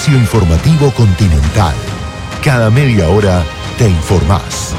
Servicio Informativo Continental. Cada media hora te informás.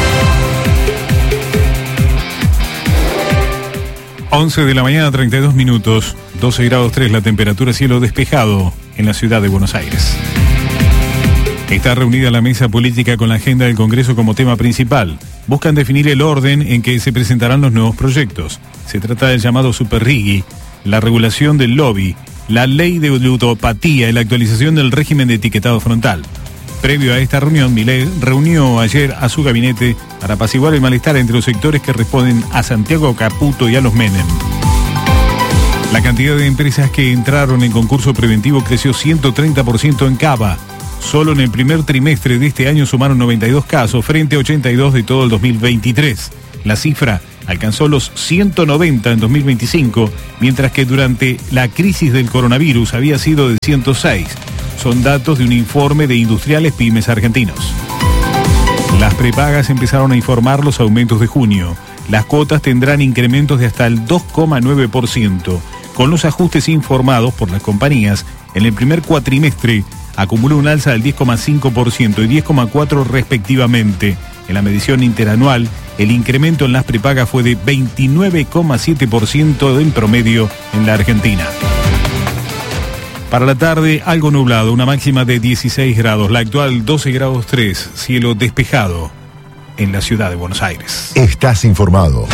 11 de la mañana, 32 minutos, 12 grados 3 la temperatura, cielo despejado en la ciudad de Buenos Aires. Está reunida la mesa política con la agenda del Congreso como tema principal. Buscan definir el orden en que se presentarán los nuevos proyectos. Se trata del llamado Superrigui, la regulación del lobby, la ley de ludopatía y la actualización del régimen de etiquetado frontal. Previo a esta reunión, Milei reunió ayer a su gabinete para apaciguar el malestar entre los sectores que responden a Santiago Caputo y a los Menem. La cantidad de empresas que entraron en concurso preventivo creció 130% en Cava. Solo en el primer trimestre de este año sumaron 92 casos frente a 82 de todo el 2023. La cifra alcanzó los 190 en 2025, mientras que durante la crisis del coronavirus había sido de 106. Son datos de un informe de Industriales Pymes Argentinos. Las prepagas empezaron a informar los aumentos de junio. Las cuotas tendrán incrementos de hasta el 2,9%. Con los ajustes informados por las compañías, en el primer cuatrimestre acumuló un alza del 10,5% y 10,4% respectivamente. En la medición interanual, el incremento en las prepagas fue de 29,7% en promedio en la Argentina. Para la tarde, algo nublado, una máxima de 16 grados, la actual 12 grados 3, cielo despejado en la ciudad de Buenos Aires. Estás informado.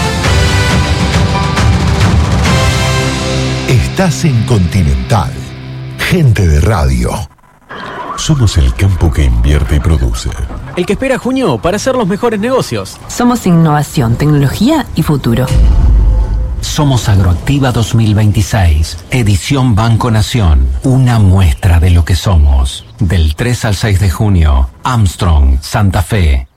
Estás en Continental. Gente de radio. Somos el campo que invierte y produce. El que espera junio para hacer los mejores negocios. Somos innovación, tecnología y futuro. Somos Agroactiva 2026, edición Banco Nación. Una muestra de lo que somos. Del 3 al 6 de junio, Armstrong, Santa Fe.